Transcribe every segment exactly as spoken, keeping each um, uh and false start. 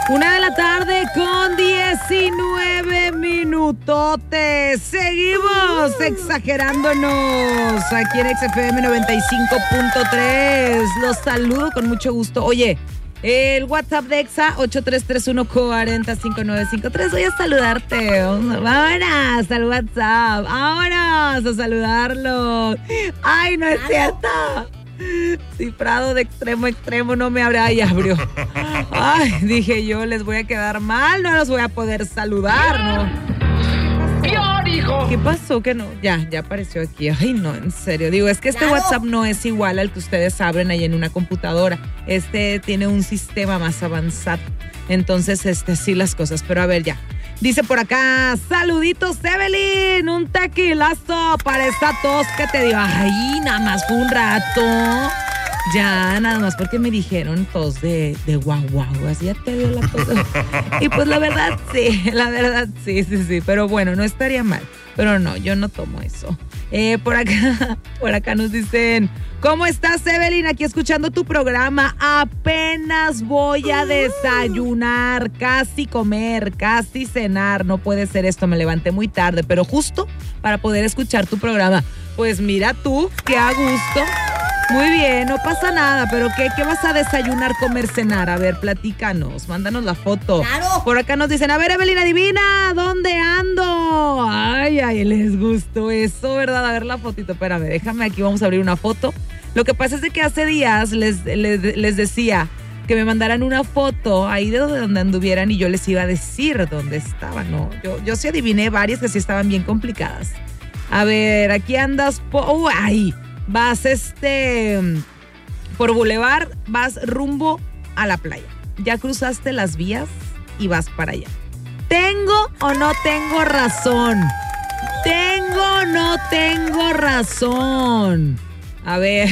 Una de la tarde con diecinueve minutotes. Seguimos exagerándonos aquí en X F M noventa y cinco punto tres. Los saludo con mucho gusto. Oye, el WhatsApp de Exa ocho tres tres uno cuatro cero cinco nueve cinco tres. Voy a saludarte. Vámonos al WhatsApp. Vámonos a saludarlo. Ay, no es cierto. Cifrado de extremo a extremo, no me abre. Ay, abrió. Ay, dije yo, les voy a quedar mal, no los voy a poder saludar, ¿no? ¿Qué pasó? Que no, ya, ya apareció aquí. Ay, no, en serio. Digo, es que este claro. WhatsApp no es igual al que ustedes abren ahí en una computadora. Este tiene un sistema más avanzado. Entonces, este, sí las cosas. Pero a ver, ya. Dice por acá, saluditos, Evelyn, un tequilazo para esta tos que te dio. Ay, nada más fue un rato. Ya, nada más porque me dijeron tos de, de guau guau, así ya te dio la tos. Y pues la verdad sí, la verdad sí, sí, sí, pero bueno, no estaría mal. Pero no, yo no tomo eso. Eh, por acá, por acá nos dicen, ¿cómo estás, Evelyn? Aquí escuchando tu programa. Apenas voy a desayunar, casi comer, casi cenar. No puede ser esto, me levanté muy tarde, pero justo para poder escuchar tu programa. Pues mira tú, qué a gusto. Muy bien, no pasa nada, pero ¿qué, qué vas a desayunar, comer, cenar? A ver, platícanos, mándanos la foto. Claro. Por acá nos dicen, a ver, Evelyn, adivina, ¿dónde ando? Ay, ay, les gustó eso, ¿verdad? A ver la fotito, espérame, déjame aquí, vamos a abrir una foto. Lo que pasa es de que hace días les, les, les decía que me mandaran una foto ahí de donde anduvieran y yo les iba a decir dónde estaban, ¿no? Yo, yo sí adiviné varias que sí estaban bien complicadas. A ver, aquí andas, po- oh, ay, vas este, por Boulevard, vas rumbo a la playa. Ya cruzaste las vías y vas para allá. ¿Tengo o no tengo razón? ¿Tengo o no tengo razón? A ver,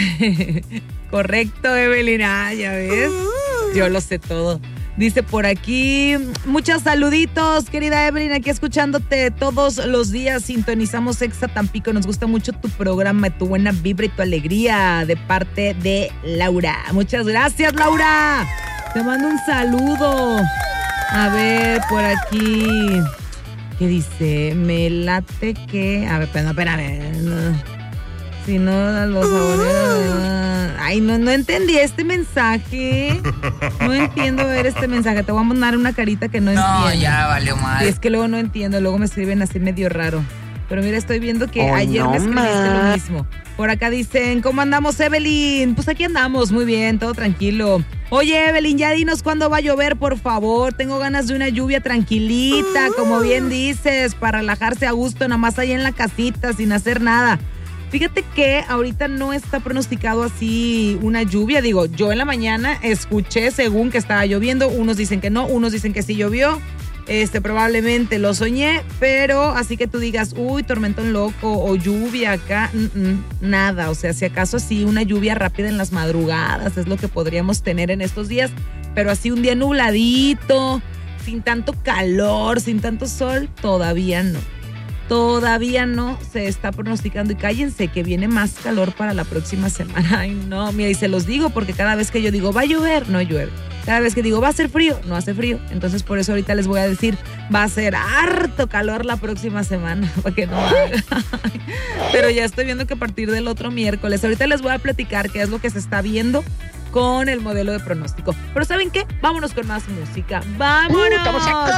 correcto, Evelyn, ah, ya ves, yo lo sé todo. Dice por aquí, muchos saluditos, querida Evelyn, aquí escuchándote todos los días, sintonizamos Exa Tampico, nos gusta mucho tu programa, tu buena vibra y tu alegría, de parte de Laura. Muchas gracias, Laura. Te mando un saludo. A ver, por aquí, ¿qué dice? Me late que, a ver, espérame, espérame, no. Si no, los saboreros. Ay, no, no entendí este mensaje. No entiendo ver este mensaje. Te voy a mandar una carita que no, no entiendo. No, ya valió mal. Y es que luego no entiendo, luego me escriben así medio raro. Pero mira, estoy viendo que oh, ayer no me escribiste más. lo mismo. Por acá dicen, ¿cómo andamos, Evelyn? Pues aquí andamos, muy bien, todo tranquilo. Oye, Evelyn, ya dinos cuándo va a llover, por favor. Tengo ganas de una lluvia tranquilita, como bien dices, para relajarse a gusto, nada más ahí en la casita, sin hacer nada. Fíjate que ahorita no está pronosticado así una lluvia. Digo, yo en la mañana escuché según que estaba lloviendo. Unos dicen que no, unos dicen que sí llovió. Este, probablemente lo soñé, pero así que tú digas, uy, tormentón loco o lluvia acá, mm-mm, nada. O sea, si acaso así una lluvia rápida en las madrugadas es lo que podríamos tener en estos días. Pero así un día nubladito, sin tanto calor, sin tanto sol, todavía no. Todavía no se está pronosticando y cállense que viene más calor para la próxima semana. Ay, no, mira, y se los digo porque cada vez que yo digo va a llover, no llueve. Cada vez que digo va a hacer frío, no hace frío. Entonces por eso ahorita les voy a decir, va a ser harto calor la próxima semana, para que no haga. Pero ya estoy viendo que a partir del otro miércoles, ahorita les voy a platicar qué es lo que se está viendo con el modelo de pronóstico. Pero ¿saben qué? Vámonos con más música. ¡Vámonos!